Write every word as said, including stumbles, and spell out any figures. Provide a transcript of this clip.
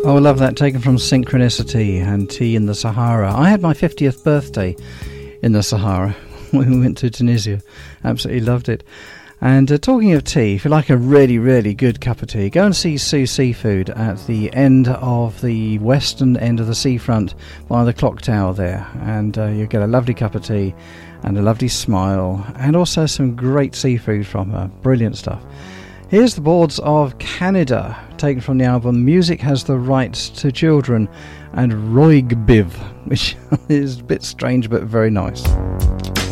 Oh, I love that. Taken from Synchronicity and Tea in the Sahara. I had my fiftieth birthday in the Sahara when we went to Tunisia. Absolutely loved it. And uh, talking of tea, if you like a really, really good cup of tea, go and see Sue Seafood at the end of the western end of the seafront by the clock tower there. And uh, you'll get a lovely cup of tea and a lovely smile and also some great seafood from her. Brilliant stuff. Here's the Boards of Canada, taken from the album Music Has the Rights to Children and Roigbiv, which is a bit strange but very nice.